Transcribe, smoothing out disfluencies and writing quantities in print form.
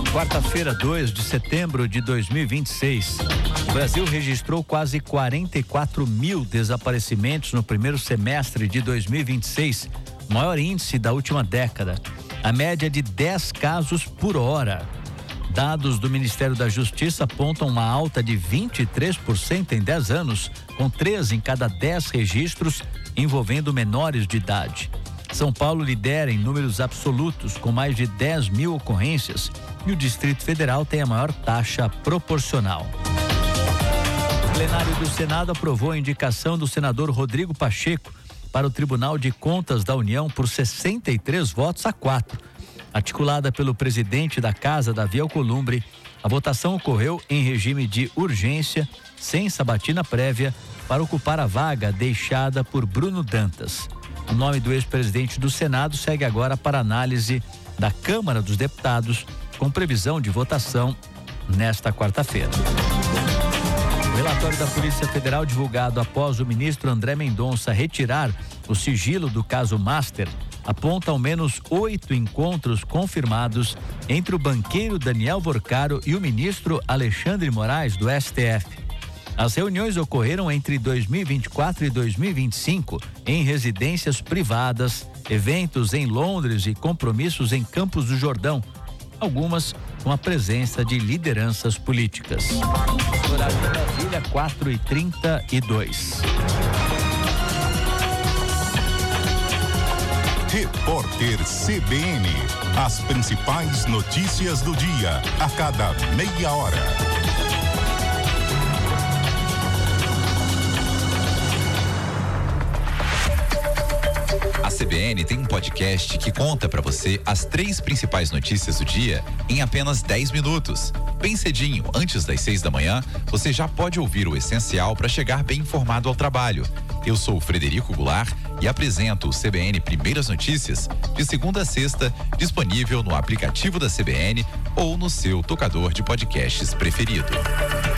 Quarta-feira, 2 de setembro de 2026. O Brasil registrou quase 44 mil desaparecimentos no primeiro semestre de 2026, o maior índice da última década. A média é de 10 casos por hora. Dados do Ministério da Justiça apontam uma alta de 23% em 10 anos, com 3 em cada 10 registros envolvendo menores de idade. São Paulo lidera em números absolutos, com mais de 10 mil ocorrências, e o Distrito Federal tem a maior taxa proporcional. O plenário do Senado aprovou a indicação do senador Rodrigo Pacheco para o Tribunal de Contas da União por 63 votos a 4. Articulada pelo presidente da Casa, Davi Alcolumbre, a votação ocorreu em regime de urgência, sem sabatina prévia, para ocupar a vaga deixada por Bruno Dantas. O nome do ex-presidente do Senado segue agora para análise da Câmara dos Deputados, com previsão de votação nesta quarta-feira. O relatório da Polícia Federal, divulgado após o ministro André Mendonça retirar o sigilo do caso Master, aponta ao menos 8 encontros confirmados entre o banqueiro Daniel Vorcaro e o ministro Alexandre Moraes, do STF. As reuniões ocorreram entre 2024 e 2025 em residências privadas, eventos em Londres e compromissos em Campos do Jordão, algumas com a presença de lideranças políticas. Horário de Brasília, 4h32. Repórter CBN. As principais notícias do dia, a cada meia hora. A CBN tem um podcast que conta para você as 3 principais notícias do dia em apenas 10 minutos. Bem cedinho, antes das 6 da manhã, você já pode ouvir o essencial para chegar bem informado ao trabalho. Eu sou o Frederico Goulart e apresento o CBN Primeiras Notícias de segunda a sexta, disponível no aplicativo da CBN ou no seu tocador de podcasts preferido.